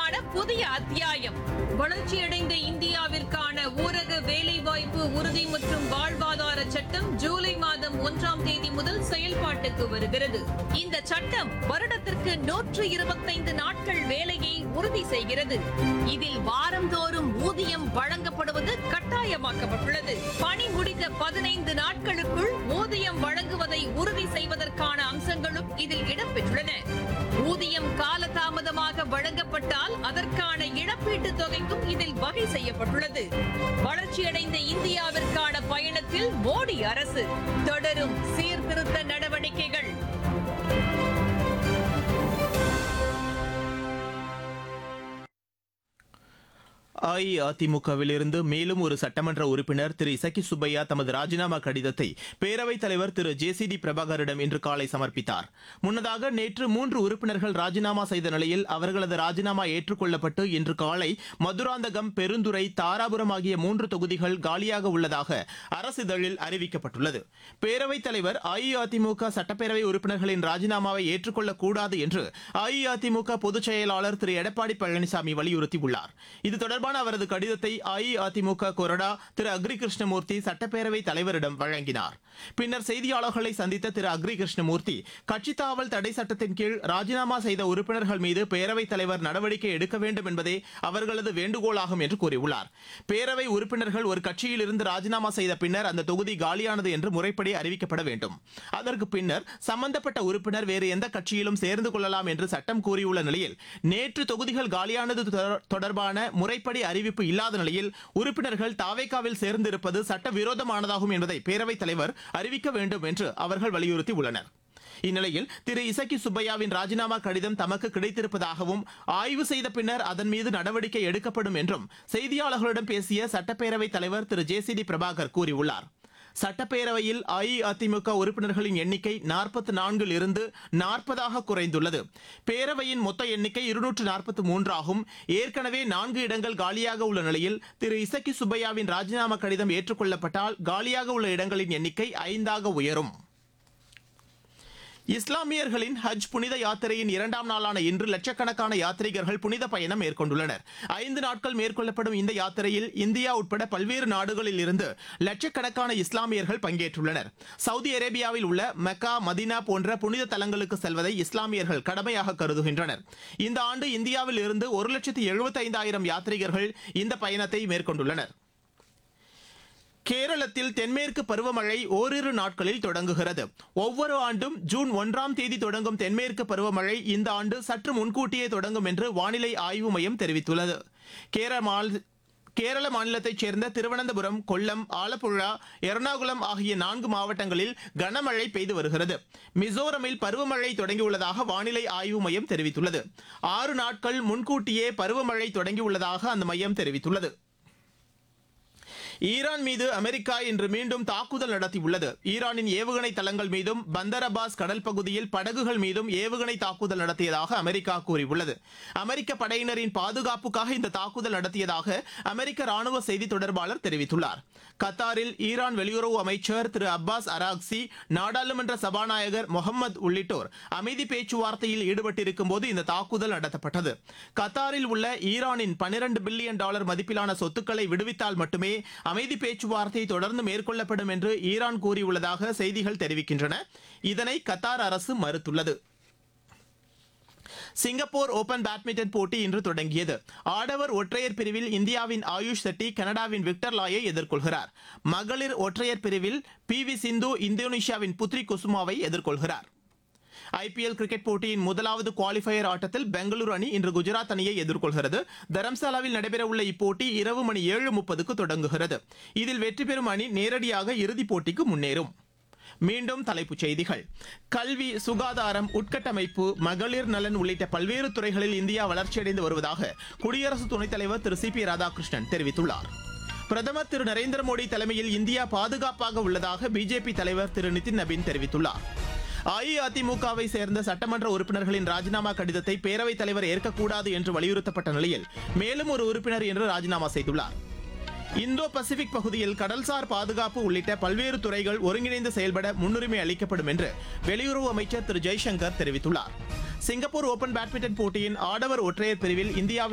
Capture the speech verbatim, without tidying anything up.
உறுதிக்கான புதிய அத்தியாயம். வளர்ச்சியடைந்த இந்தியாவிற்கான ஊரக வேலைவாய்ப்பு உறுதி மற்றும் வாழ்வாதார சட்டம் ஜூலை மாதம் ஒன்றாம் தேதி முதல் செயல்பாட்டுக்கு வருகிறது. இந்த சட்டம் வருடத்திற்கு நூற்று இருபத்தைந்து நாட்கள் வேலையை உறுதி செய்கிறது. இதில் வாரந்தோறும் ஊதியம் வழங்கப்படுவது கட்டாயமாக்கப்பட்டுள்ளது. பணி முடிந்த பதினைந்து நாட்களுக்குள் ஊதியம் வழங்குவதை உறுதி செய்வதற்கான அம்சங்களும் இதில் இடம்பெற்றுள்ளன. ஊதியம் காலதாமதமாக வழங்கப்பட்டால் அதற்கான இழப்பீட்டுத் தொகைக்கும் இதில் வகை செய்யப்பட்டுள்ளது. வளர்ச்சியடைந்த இந்தியாவிற்கான பயணத்தில் மோடி அரசு தொடரும் சீர்திருத்த நடவடிக்கைகள். அஇஅதிமுகவில் இருந்து மேலும் ஒரு சட்டமன்ற உறுப்பினர் திரு இசக்கி சுப்பையா தமது ராஜினாமா கடிதத்தை பேரவைத் தலைவர் திரு ஜே சி டி பிரபாகரிடம் இன்று காலை சமர்ப்பித்தார். முன்னதாக நேற்று மூன்று உறுப்பினர்கள் ராஜினாமா செய்த நிலையில் அவர்களது ராஜினாமா ஏற்றுக்கொள்ளப்பட்டு இன்று காலை மதுராந்தகம், பெருந்துறை, தாராபுரம் ஆகிய மூன்று தொகுதிகள் காலியாக உள்ளதாக அரசிதழில் அறிவிக்கப்பட்டுள்ளது. பேரவைத் தலைவர் அஇஅதிமுக சட்டப்பேரவை உறுப்பினர்களின் ராஜினாமாவை ஏற்றுக்கொள்ளக்கூடாது என்று அஇஅதிமுக பொதுச் செயலாளர் திரு எடப்பாடி பழனிசாமி வலியுறுத்தியுள்ளார். இது தொடர்பான அவரது கடிதத்தை அஇஅதிமுக கொறடா திரு அக்ரி கிருஷ்ணமூர்த்தி சட்டப்பேரவை தலைவரிடம் வழங்கினார். பின்னர் செய்தியாளர்களை சந்தித்த திரு அக்ரி கிருஷ்ணமூர்த்தி கட்சித் தாவல் தடை சட்டத்தின் கீழ் ராஜினாமா செய்த உறுப்பினர்கள் மீது பேரவைத் தலைவர் நடவடிக்கை எடுக்க வேண்டும் என்பதே அவர்களது வேண்டுகோளாகும் என்று கூறியுள்ளார். பேரவை உறுப்பினர்கள் ஒரு கட்சியில் இருந்து ராஜினாமா செய்த பின்னர் அந்த தொகுதி காலியானது என்று முறைப்படி அறிவிக்கப்பட வேண்டும். அதற்கு பின்னர் சம்பந்தப்பட்ட உறுப்பினர் வேறு எந்த கட்சியிலும் சேர்ந்து கொள்ளலாம் என்று சட்டம் கூறியுள்ள நிலையில் நேற்று தொகுதிகள் காலியானது தொடர்பான முறைப்படி அறிவிப்பு இல்லாத நிலையில் உறுப்பினர்கள் தாவேகாவில் சேர்ந்திருப்பது சட்டவிரோதமானதாகும் என்பதை பேரவைத் தலைவர் அறிவிக்க வேண்டும் என்று அவர்கள் வலியுறுத்தியுள்ளனர். இந்நிலையில் திரு இசக்கி சுப்பையாவின் ராஜினாமா கடிதம் தமக்கு கிடைத்திருப்பதாகவும் ஆய்வு செய்த பின்னர் அதன் மீது நடவடிக்கை எடுக்கப்படும் என்றும் செய்தியாளர்களிடம் பேசிய சட்டப்பேரவைத் தலைவர் திரு ஜே சி டி பிரபாகர் கூறியுள்ளார். சட்டப்பேரவையில் அஇஅதிமுக உறுப்பினர்களின் எண்ணிக்கை நாற்பத்தி நான்கில் இருந்து நாற்பதாக குறைந்துள்ளது. பேரவையின் மொத்த எண்ணிக்கை இருநூற்று நாற்பத்தி மூன்று ஆகும். ஏற்கனவே நான்கு இடங்கள் காலியாக உள்ள நிலையில் திரு இசக்கி சுப்பையாவின் ராஜினாமா கடிதம் ஏற்றுக்கொள்ளப்பட்டால் காலியாக உள்ள இடங்களின் எண்ணிக்கை ஐந்தாக உயரும். இஸ்லாமியர்களின் ஹஜ் புனித யாத்திரையின் இரண்டாம் நாளான இன்று லட்சக்கணக்கான யாத்ரீகர்கள் புனித பயணம் மேற்கொண்டுள்ளனர். ஐந்து நாட்கள் மேற்கொள்ளப்படும் இந்த யாத்திரையில் இந்தியா உட்பட பல்வேறு நாடுகளில் இருந்து லட்சக்கணக்கான இஸ்லாமியர்கள் பங்கேற்றுள்ளனர். சவுதி அரேபியாவில் உள்ள மெக்கா, மதினா போன்ற புனித தலங்களுக்கு செல்வதை இஸ்லாமியர்கள் கடமையாக கருதுகின்றனர். இந்த ஆண்டு இந்தியாவில் இருந்து ஒரு லட்சத்தி எழுபத்தி ஐந்தாயிரம் யாத்ரீகர்கள் இந்த பயணத்தை மேற்கொண்டுள்ளனர். கேரளத்தில் தென்மேற்கு பருவமழை ஓரிரு நாட்களில் தொடங்குகிறது. ஒவ்வொரு ஆண்டும் ஜூன் ஒன்றாம் தேதி தொடங்கும் தென்மேற்கு பருவமழை இந்த ஆண்டு சற்று முன்கூட்டியே தொடங்கும் என்று வானிலை ஆய்வு மையம் தெரிவித்துள்ளது. கேரள மாநிலத்தைச் சேர்ந்த திருவனந்தபுரம், கொல்லம், ஆலப்புழா, எர்ணாகுளம் ஆகிய நான்கு மாவட்டங்களில் கனமழை பெய்து வருகிறது. மிசோரமில் பருவமழை தொடங்கியுள்ளதாக வானிலை ஆய்வு மையம் தெரிவித்துள்ளது. ஆறு நாட்கள் முன்கூட்டியே பருவமழை தொடங்கியுள்ளதாக அந்த மையம் தெரிவித்துள்ளது. ஈரான் மீது அமெரிக்கா இன்று மீண்டும் தாக்குதல் நடத்தியுள்ளது. ஈரானின் ஏவுகணை தளங்கள் மீதும் பந்தர் அப்பாஸ் கடல் பகுதியில் படகுகள் மீதும் ஏவுகணை தாக்குதல் நடத்தியதாக அமெரிக்கா கூறியுள்ளது. அமெரிக்க படையினரின் பாதுகாப்புக்காக இந்த தாக்குதல் நடத்தியதாக அமெரிக்க ராணுவ செய்தி தொடர்பாளர் தெரிவித்துள்ளார். கத்தாரில் ஈரான் வெளியுறவு அமைச்சர் திரு அப்பாஸ் அராக்சி, நாடாளுமன்ற சபாநாயகர் முகமது உள்ளிட்டோர் அமைதி பேச்சுவார்த்தையில் ஈடுபட்டிருக்கும் போது இந்த தாக்குதல் நடத்தப்பட்டது. கத்தாரில் உள்ள ஈரானின் பனிரண்டு பில்லியன் டாலர் மதிப்பிலான சொத்துக்களை விடுவித்தால் மட்டுமே அமைதி பேச்சுவார்த்தை தொடர்ந்து மேற்கொள்ளப்படும் என்று ஈரான் கூறியுள்ளதாக செய்திகள் தெரிவிக்கின்றன. இதனை கத்தார் அரசு மறுத்துள்ளது. சிங்கப்பூர் ஓபன் பேட்மிண்டன் போட்டி இன்று தொடங்கியது. ஆடவர் ஒற்றையர் பிரிவில் இந்தியாவின் ஆயுஷ் செட்டி கனடாவின் விக்டர் லாயை எதிர்கொள்கிறார். மகளிர் ஒற்றையர் பிரிவில் பி வி சிந்து இந்தோனேஷியாவின் புத்ரி குசுமாவை எதிர்கொள்கிறார். ஐபிஎல் கிரிக்கெட் போட்டியின் முதலாவது குவாலிஃபயர் ஆட்டத்தில் பெங்களூரு அணி இன்று குஜராத் அணியை எதிர்கொள்கிறது. தரம்சாலாவில் நடைபெறவுள்ள இப்போட்டி இரவு மணி ஏழு முப்பதுக்கு தொடங்குகிறது. இதில் வெற்றி பெறும் அணி நேரடியாக இறுதிப் போட்டிக்கு முன்னேறும். மீண்டும் தலைப்புச் செய்திகள். கல்வி, சுகாதாரம், உட்கட்டமைப்பு, மகளிர் நலன் உள்ளிட்ட பல்வேறு துறைகளில் இந்தியா வளர்ச்சியடைந்து வருவதாக குடியரசு துணைத் தலைவர் திரு சி பி ராதாகிருஷ்ணன் தெரிவித்துள்ளார். பிரதமர் திரு நரேந்திர மோடி தலைமையில் இந்தியா பாதுகாப்பாக உள்ளதாக பிஜேபி தலைவர் திரு நிதின் நபீன் தெரிவித்துள்ளார். அஇஅதிமுகவை சேர்ந்த சட்டமன்ற உறுப்பினர்களின் ராஜினாமா கடிதத்தை பேரவைத் தலைவர் ஏற்கக்கூடாது என்று வலியுறுத்தப்பட்ட நிலையில் மேலும் ஒரு உறுப்பினர் இன்று ராஜினாமா செய்துள்ளார். இந்தோ பசிபிக் பகுதியில் கடல்சார் பாதுகாப்பு உள்ளிட்ட பல்வேறு துறைகள் ஒருங்கிணைந்து செயல்பட முன்னுரிமை அளிக்கப்படும் என்று வெளியுறவு அமைச்சர் திரு ஜெய்சங்கர் தெரிவித்துள்ளார். சிங்கப்பூர் ஓபன் பேட்மிண்டன் போட்டியின் ஆடவர் ஒற்றையர் பிரிவில் இந்தியாவின்